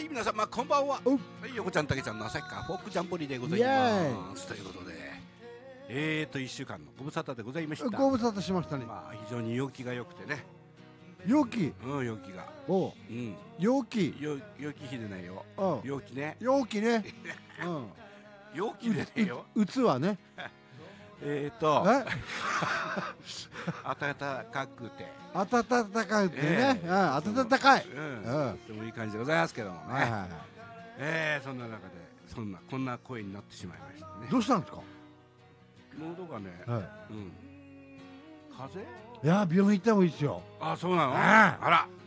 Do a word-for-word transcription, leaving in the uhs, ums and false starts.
皆様こんばんは。 おはい、横ちゃんたけちゃんの旭川フォークジャンボリーでございますということで、えーといっしゅうかんのご無沙汰でございました。 ご無沙汰しましたね。 まあ非常に陽気が良くてね。 陽気。 うん、陽気が。 おう、 うん、 陽気。 よ陽気日でないよ。 うん、 陽気ね。 陽気ね。うん、 陽気でないよ。 うつはね。 えーとえ暖かくて暖かくてね、 えうん、暖かい。 うん、 うん、 とてもいい感じでございますけどもね。 はいはいはい。 えー、そんな中でそんなこんな声になってしまいましたね。 どうしたんですか。 喉がね、 はうん、風邪？ い。いや、病院行った方がいいですよ。 あ、そうなの？ ああら、